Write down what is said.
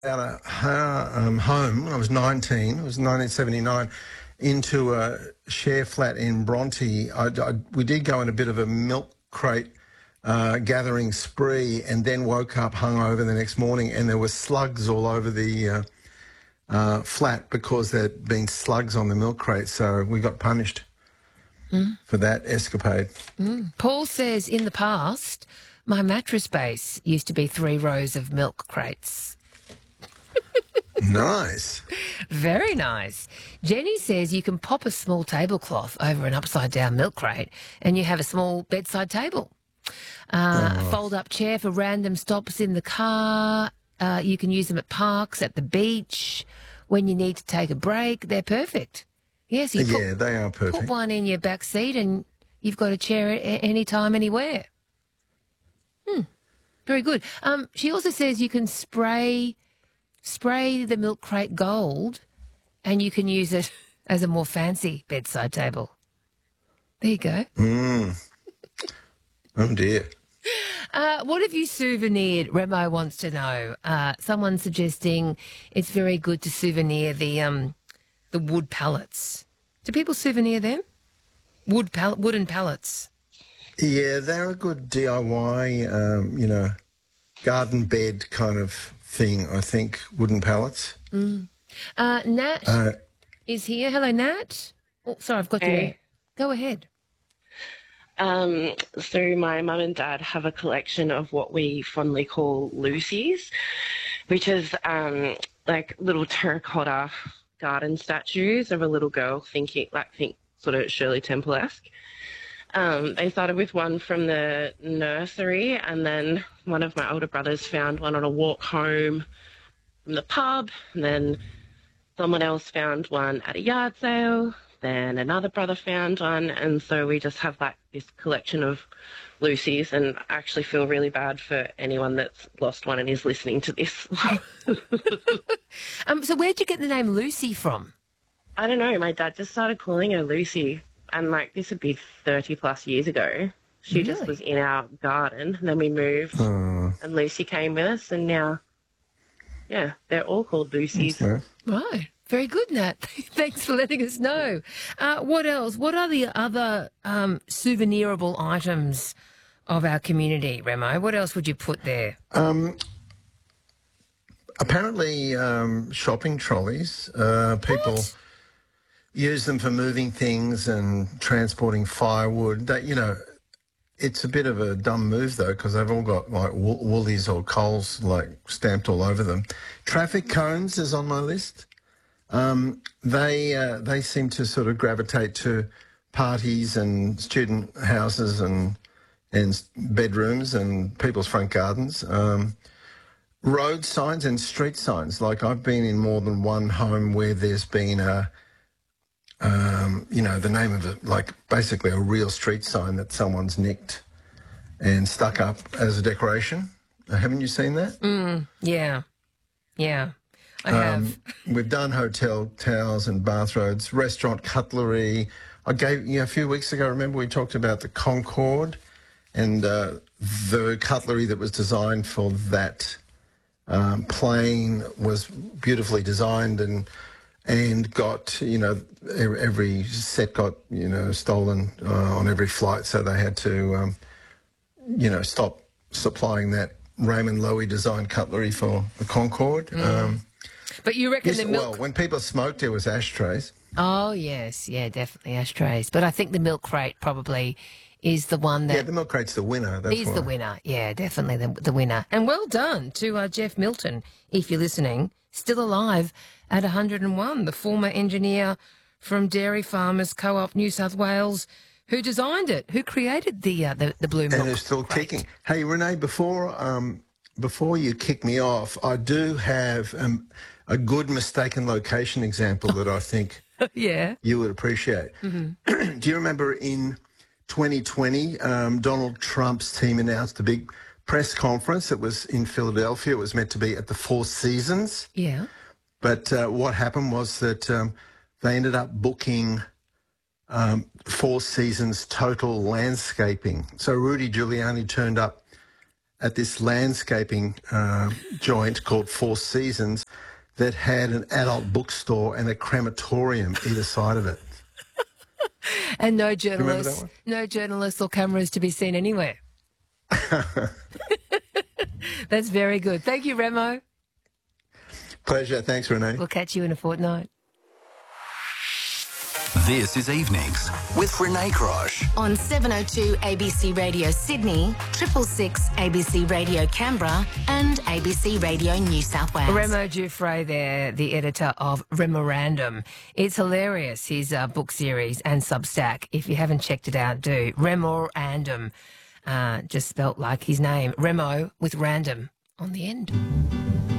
out of home when I was 19, it was 1979, into a share flat in Bronte. We did go on a bit of a milk crate gathering spree, and then woke up hungover the next morning, and there were slugs all over the flat because there'd been slugs on the milk crate, so we got punished for that escapade. Paul says, in the past, my mattress base used to be 3 rows of milk crates. Nice. Very nice. Jenny says you can pop a small tablecloth over an upside-down milk crate and you have a small bedside table. A fold-up chair for random stops in the car. You can use them at parks, at the beach, when you need to take a break. They're perfect. Yes, They are perfect. Put one in your back seat and you've got a chair at any time, anywhere. Very good. She also says you can spray the milk crate gold and you can use it as a more fancy bedside table. There you go. Oh, dear. What have you souvenired? Remo wants to know. Someone suggesting it's very good to souvenir the wood pallets. Do people souvenir them? Wooden pallets. Yeah, they're a good DIY, garden bed kind of thing, I think, wooden pallets. Nat is here. Hello, Nat. Oh, sorry, I've got you. Go ahead. So my mum and dad have a collection of what we fondly call Lucy's, which is like little terracotta garden statues of a little girl, think sort of Shirley Temple-esque. They started with one from the nursery, and then one of my older brothers found one on a walk home from the pub, and then someone else found one at a yard sale, then another brother found one, and so we just have like this collection of Lucy's, and I actually feel really bad for anyone that's lost one and is listening to this. So where'd you get the name Lucy from? I don't know, my dad just started calling her Lucy, and like this would be 30 plus years ago. She just was in our garden, and then we moved, and Lucy came with us, and now, yeah, they're all called Lucy's. Right. Very good, Nat. Thanks for letting us know. What else? What are the other souvenirable items of our community, Remo? What else would you put there? Apparently, shopping trolleys. People use them for moving things and transporting firewood. It's a bit of a dumb move, though, because they've all got, like, Woolies or Coles, like, stamped all over them. Traffic cones is on my list. They seem to sort of gravitate to parties and student houses and bedrooms and people's front gardens. Road signs and street signs. Like, I've been in more than one home where there's been the name of it, like basically a real street sign that someone's nicked and stuck up as a decoration. Haven't you seen that? Yeah. I have. We've done hotel towels and bathrobes, restaurant cutlery. I gave a few weeks ago, remember we talked about the Concorde and the cutlery that was designed for that plane was beautifully designed and got, every set got, stolen on every flight, so they had to, stop supplying that Raymond Loewy designed cutlery for the Concorde. But you reckon the milk... Well, when people smoked, there was ashtrays. Oh, yes. Yeah, definitely ashtrays. But I think the milk crate probably is the one that... Yeah, the milk crate's the winner. He's the winner. Yeah, definitely the winner. And well done to Jeff Milton, if you're listening, still alive at 101, the former engineer from Dairy Farmers Co-op New South Wales, who designed it, who created the blue milk and is still crate. kicking. Hey, Renee, before you kick me off, I do have a good mistaken location example that I think you would appreciate. Mm-hmm. Do you remember in 2020, Donald Trump's team announced a big press conference? It was in Philadelphia. It was meant to be at the Four Seasons. Yeah. But what happened was that they ended up booking Four Seasons Total Landscaping. So Rudy Giuliani turned up at this landscaping joint called Four Seasons that had an adult bookstore and a crematorium either side of it. And no Do you remember that journalists, one? no journalists or cameras to be seen anywhere. That's very good. Thank you, Remo. Pleasure. Thanks, Renee. We'll catch you in a fortnight. This is Evenings with Renee Crosh. On 702 ABC Radio Sydney, 666 ABC Radio Canberra and ABC Radio New South Wales. Remo Giuffre there, the editor of Remorandum. It's hilarious, his book series and Substack. If you haven't checked it out, do. Remorandum, just spelt like his name. Remo with random on the end.